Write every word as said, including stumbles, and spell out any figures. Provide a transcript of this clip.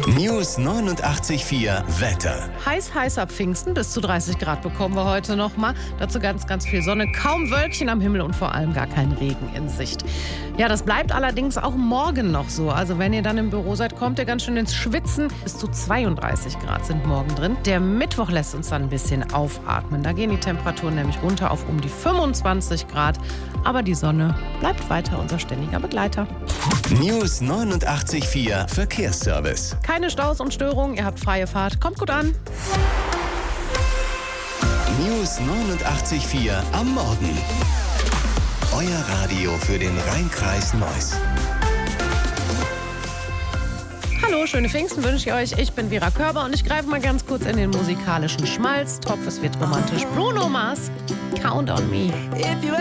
News neunundachtzig Komma vier Wetter. Heiß, heiß ab Pfingsten. Bis zu dreißig Grad bekommen wir heute noch mal. Dazu ganz, ganz viel Sonne, kaum Wölkchen am Himmel und vor allem gar kein Regen in Sicht. Ja, das bleibt allerdings auch morgen noch so. Also wenn ihr dann im Büro seid, kommt ihr ganz schön ins Schwitzen. Bis zu zweiunddreißig Grad sind morgen drin. Der Mittwoch lässt uns dann ein bisschen aufatmen. Da gehen die Temperaturen nämlich runter auf um die fünfundzwanzig Grad. Aber die Sonne bleibt weiter unser ständiger Begleiter. News neunundachtzig Komma vier Verkehrsservice. Keine Staus und Störungen, ihr habt freie Fahrt. Kommt gut an. News neunundachtzig Komma vier am Morgen. Euer Radio für den Rhein-Kreis Neuss. Hallo, schöne Pfingsten wünsche ich euch. Ich bin Vera Körber und ich greife mal ganz kurz in den musikalischen Schmalztopf. Es wird romantisch. Bruno Mars, Count on Me.